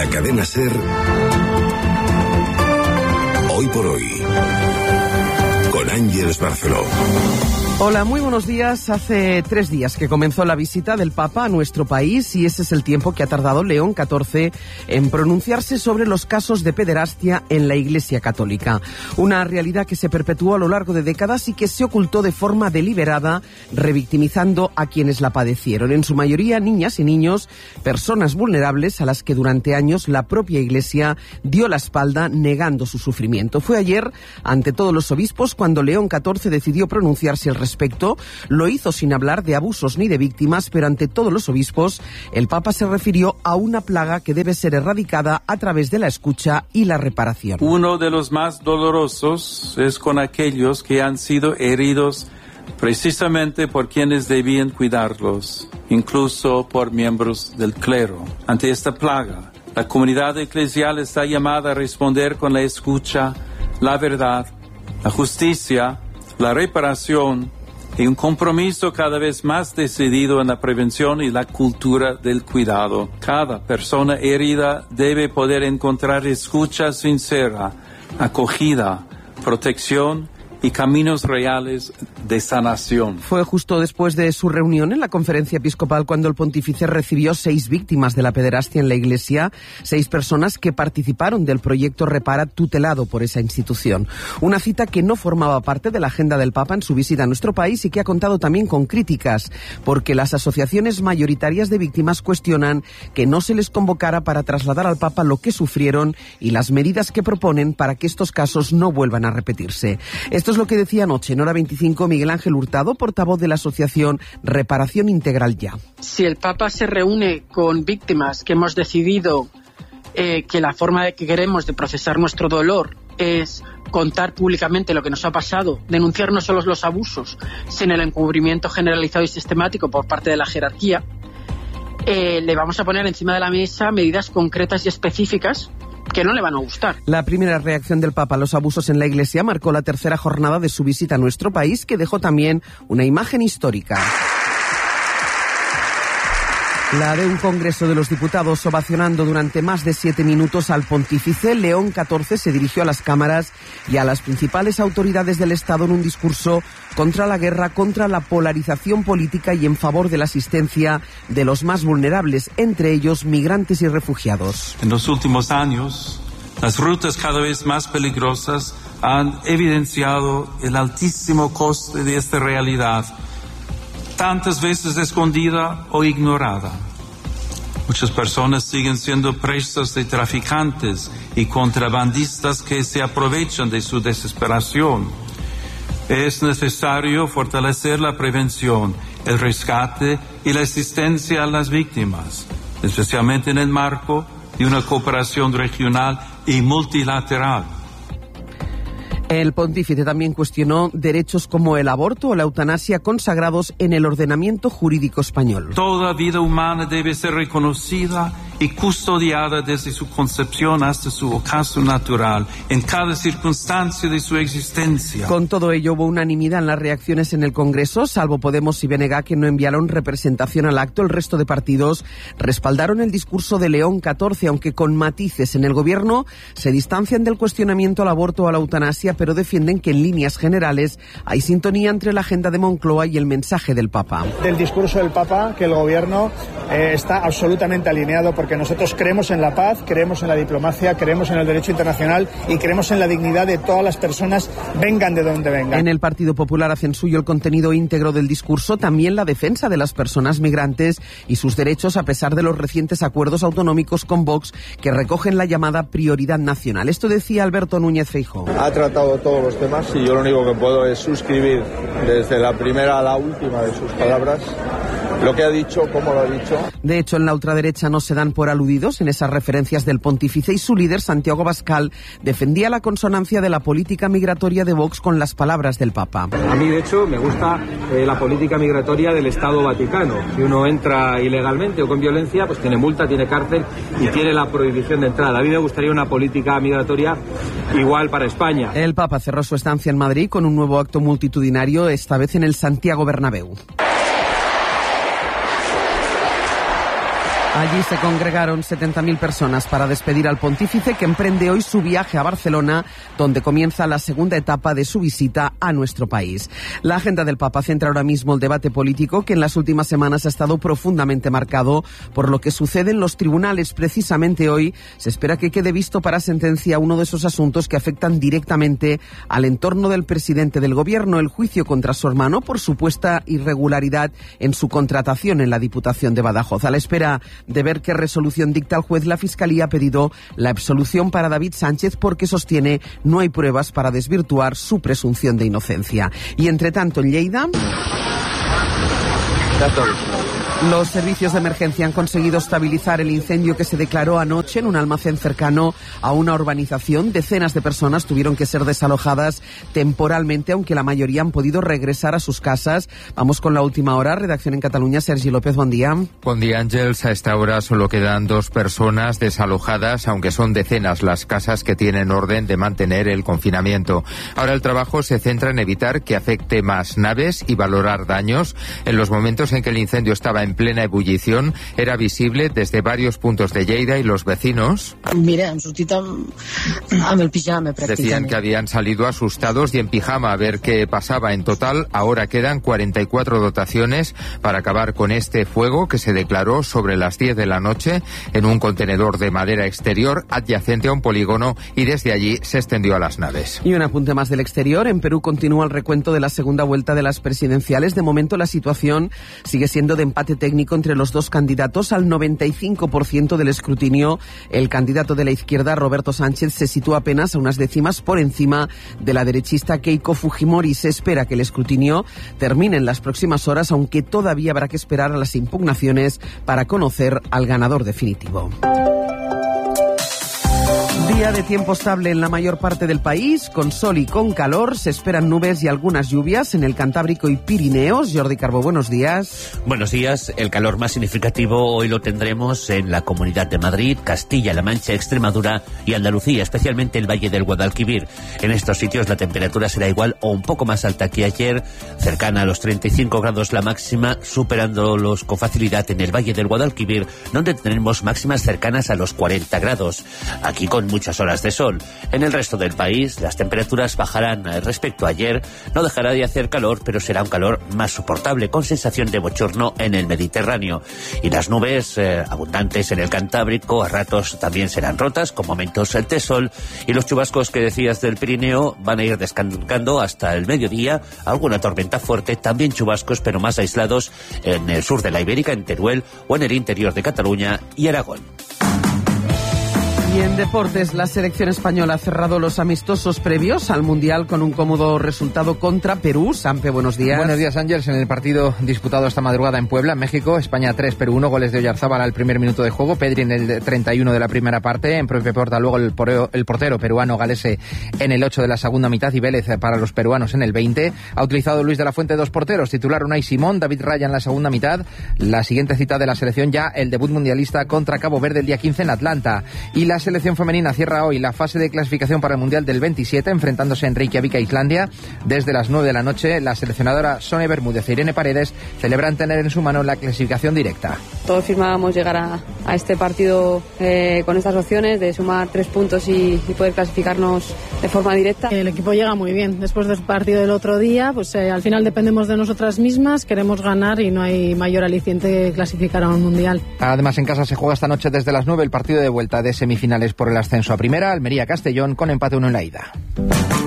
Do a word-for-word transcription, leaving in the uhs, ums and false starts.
la cadena SER, Hoy por Hoy, con Ángeles Barceló. Hola, muy buenos días. Hace tres días que comenzó la visita del Papa a nuestro país y ese es el tiempo que ha tardado León catorce en pronunciarse sobre los casos de pederastia en la Iglesia Católica. Una realidad que se perpetuó a lo largo de décadas y que se ocultó de forma deliberada, revictimizando a quienes la padecieron. En su mayoría niñas y niños, personas vulnerables a las que durante años la propia Iglesia dio la espalda negando su sufrimiento. Fue ayer, ante todos los obispos, cuando León catorce decidió pronunciarse al respecto. Lo hizo sin hablar de abusos ni de víctimas, pero ante todos los obispos, el Papa se refirió a una plaga que debe ser erradicada a través de la escucha y la reparación. Uno de los más dolorosos es con aquellos que han sido heridos precisamente por quienes debían cuidarlos, incluso por miembros del clero. Ante esta plaga, la comunidad eclesial está llamada a responder con la escucha, la verdad, la justicia, la reparación y un compromiso cada vez más decidido en la prevención y la cultura del cuidado. Cada persona herida debe poder encontrar escucha sincera, acogida, protección y caminos reales de sanación. Fue justo después de su reunión en la conferencia episcopal cuando el pontífice recibió seis víctimas de la pederastia en la Iglesia, seis personas que participaron del proyecto Repara tutelado por esa institución. Una cita que no formaba parte de la agenda del Papa en su visita a nuestro país y que ha contado también con críticas, porque las asociaciones mayoritarias de víctimas cuestionan que no se les convocara para trasladar al Papa lo que sufrieron y las medidas que proponen para que estos casos no vuelvan a repetirse. Esto es lo que decía anoche en Hora veinticinco Miguel Ángel Hurtado, portavoz de la asociación Reparación Integral Ya. Si el Papa se reúne con víctimas que hemos decidido eh, que la forma de que queremos de procesar nuestro dolor es contar públicamente lo que nos ha pasado, denunciar no solo los abusos, sino el encubrimiento generalizado y sistemático por parte de la jerarquía, eh, le vamos a poner encima de la mesa medidas concretas y específicas que no le van a gustar. La primera reacción del Papa a los abusos en la Iglesia marcó la tercera jornada de su visita a nuestro país, que dejó también una imagen histórica. La de un Congreso de los Diputados ovacionando durante más de siete minutos al pontífice. León catorce se dirigió a las cámaras y a las principales autoridades del Estado en un discurso contra la guerra, contra la polarización política y en favor de la asistencia de los más vulnerables, entre ellos migrantes y refugiados. En los últimos años, las rutas cada vez más peligrosas han evidenciado el altísimo coste de esta realidad, tantas veces escondida o ignorada. Muchas personas siguen siendo presas de traficantes y contrabandistas que se aprovechan de su desesperación. Es necesario fortalecer la prevención, el rescate y la asistencia a las víctimas, especialmente en el marco de una cooperación regional y multilateral. El pontífice también cuestionó derechos como el aborto o la eutanasia consagrados en el ordenamiento jurídico español. Toda vida humana debe ser reconocida y custodiada desde su concepción hasta su ocaso natural, en cada circunstancia de su existencia. Con todo ello hubo unanimidad en las reacciones en el Congreso, salvo Podemos y B N G, que no enviaron representación al acto. El resto de partidos respaldaron el discurso de León catorce, aunque con matices. En el Gobierno se distancian del cuestionamiento al aborto o a la eutanasia, pero defienden que en líneas generales hay sintonía entre la agenda de Moncloa y el mensaje del Papa. Del discurso del Papa, que el Gobierno eh, está absolutamente alineado, porque nosotros creemos en la paz, creemos en la diplomacia, creemos en el derecho internacional y creemos en la dignidad de todas las personas, vengan de donde vengan. En el Partido Popular hacen suyo el contenido íntegro del discurso, también la defensa de las personas migrantes y sus derechos, a pesar de los recientes acuerdos autonómicos con Vox que recogen la llamada prioridad nacional. Esto decía Alberto Núñez Feijóo. Ha tratado todos los temas y yo lo único que puedo es suscribir desde la primera a la última de sus palabras. Lo que ha dicho, cómo lo ha dicho. De hecho, en la ultraderecha no se dan por aludidos en esas referencias del pontífice y su líder, Santiago Abascal, defendía la consonancia de la política migratoria de Vox con las palabras del Papa. A mí, de hecho, me gusta eh, la política migratoria del Estado Vaticano. Si uno entra ilegalmente o con violencia, pues tiene multa, tiene cárcel y tiene la prohibición de entrada. A mí me gustaría una política migratoria igual para España. El Papa cerró su estancia en Madrid con un nuevo acto multitudinario, esta vez en el Santiago Bernabéu. Allí se congregaron setenta mil personas para despedir al pontífice, que emprende hoy su viaje a Barcelona, donde comienza la segunda etapa de su visita a nuestro país. La agenda del Papa centra ahora mismo el debate político, que en las últimas semanas ha estado profundamente marcado por lo que sucede en los tribunales. Precisamente hoy se espera que quede visto para sentencia uno de esos asuntos que afectan directamente al entorno del presidente del gobierno, el juicio contra su hermano por supuesta irregularidad en su contratación en la Diputación de Badajoz. A la espera de ver qué resolución dicta el juez, la Fiscalía ha pedido la absolución para David Sánchez porque sostiene no hay pruebas para desvirtuar su presunción de inocencia. Y entre tanto, en Lleida, los servicios de emergencia han conseguido estabilizar el incendio que se declaró anoche en un almacén cercano a una urbanización. Decenas de personas tuvieron que ser desalojadas temporalmente, aunque la mayoría han podido regresar a sus casas. Vamos con la última hora. Redacción en Cataluña, Sergi López, buen día. Buen día, Ángels. A esta hora solo quedan dos personas desalojadas, aunque son decenas las casas que tienen orden de mantener el confinamiento. Ahora el trabajo se centra en evitar que afecte más naves y valorar daños. En los momentos en que el incendio estaba en plena ebullición, era visible desde varios puntos de Lleida, y los vecinos Mira, hem sortit amb, amb el pijama pràcticament. decían que habían salido asustados y en pijama a ver qué pasaba. En total, ahora quedan cuarenta y cuatro dotaciones para acabar con este fuego que se declaró sobre las diez de la noche en un contenedor de madera exterior adyacente a un polígono, y desde allí se extendió a las naves. Y un apunte más del exterior. En Perú continúa el recuento de la segunda vuelta de las presidenciales. De momento la situación sigue siendo de empate técnico entre los dos candidatos. Al noventa y cinco por ciento del escrutinio, el candidato de la izquierda, Roberto Sánchez, se sitúa apenas a unas décimas por encima de la derechista Keiko Fujimori. Se espera que el escrutinio termine en las próximas horas, aunque todavía habrá que esperar a las impugnaciones para conocer al ganador definitivo. Día de tiempo estable en la mayor parte del país, con sol y con calor. Se esperan nubes y algunas lluvias en el Cantábrico y Pirineos. Jordi Carbó, buenos días. Buenos días. El calor más significativo hoy lo tendremos en la Comunidad de Madrid, Castilla-La Mancha, Extremadura y Andalucía, especialmente el Valle del Guadalquivir. En estos sitios la temperatura será igual o un poco más alta que ayer, cercana a los treinta y cinco grados la máxima, superándolos con facilidad en el Valle del Guadalquivir, donde tendremos máximas cercanas a los cuarenta grados. Aquí con muchas horas de sol. En el resto del país las temperaturas bajarán respecto a ayer. No dejará de hacer calor, pero será un calor más soportable, con sensación de bochorno en el Mediterráneo. Y las nubes eh, abundantes en el Cantábrico a ratos también serán rotas, con momentos de sol. Y los chubascos que decías del Pirineo van a ir descansando hasta el mediodía. Alguna tormenta fuerte, también chubascos, pero más aislados en el sur de la Ibérica, en Teruel, o en el interior de Cataluña y Aragón. Y en deportes, la selección española ha cerrado los amistosos previos al Mundial con un cómodo resultado contra Perú. Sampe, buenos días. Buenos días, Ángels. En el partido disputado esta madrugada en Puebla, México, España tres, Perú uno, goles de Oyarzábal al primer minuto de juego, Pedri en el treinta y uno de la primera parte, en propia puerta luego el, poreo, el portero peruano Galese en el ocho de la segunda mitad y Vélez para los peruanos en el veinte. Ha utilizado Luis de la Fuente dos porteros, titular Unai Simón, David Raya en la segunda mitad. La siguiente cita de la selección ya el debut mundialista contra Cabo Verde el día quince en Atlanta. Y la selección femenina cierra hoy la fase de clasificación para el Mundial del veintisiete, enfrentándose en Reykjavik a Islandia. Desde las nueve de la noche, la seleccionadora Sonia Bermúdez e Irene Paredes celebran tener en su mano la clasificación directa. Todos firmábamos llegar a, a este partido eh, con estas opciones de sumar tres puntos y, y poder clasificarnos de forma directa. El equipo llega muy bien. Después del partido del otro día, pues eh, al final dependemos de nosotras mismas, queremos ganar y no hay mayor aliciente que clasificar a un Mundial. Además, en casa se juega esta noche desde las nueve el partido de vuelta de semifinales por el ascenso a primera, Almería-Castellón, con empate uno en la ida.